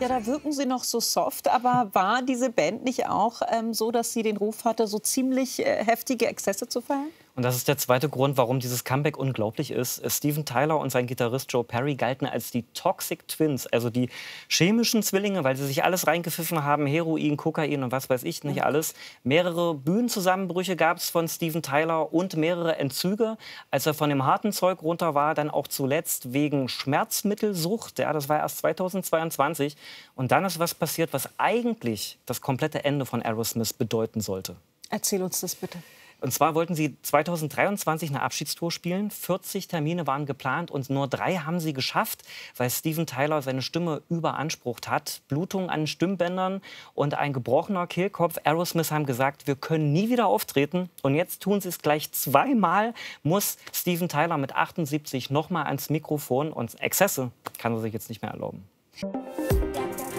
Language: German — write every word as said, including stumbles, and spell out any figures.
Ja, da wirken Sie noch so soft, aber war diese Band nicht auch ähm, so, dass sie den Ruf hatte, so ziemlich äh, heftige Exzesse zu feiern? Und das ist der zweite Grund, warum dieses Comeback unglaublich ist. Steven Tyler und sein Gitarrist Joe Perry galten als die Toxic Twins, also die chemischen Zwillinge, weil sie sich alles reingepfiffen haben, Heroin, Kokain und was weiß ich, nicht alles. Mehrere Bühnenzusammenbrüche gab es von Steven Tyler und mehrere Entzüge, als er von dem harten Zeug runter war, dann auch zuletzt wegen Schmerzmittelsucht. Ja, das war erst zweitausendzweiundzwanzig. Und dann ist was passiert, was eigentlich das komplette Ende von Aerosmith bedeuten sollte. Erzähl uns das bitte. Und zwar wollten sie zweitausenddreiundzwanzig eine Abschiedstour spielen. vierzig Termine waren geplant und nur drei haben sie geschafft, weil Steven Tyler seine Stimme überansprucht hat. Blutung an Stimmbändern und ein gebrochener Kehlkopf. Aerosmith haben gesagt, wir können nie wieder auftreten. Und jetzt tun sie es gleich zweimal, muss Steven Tyler mit achtundsiebzig noch mal ans Mikrofon. Und Exzesse kann er sich jetzt nicht mehr erlauben.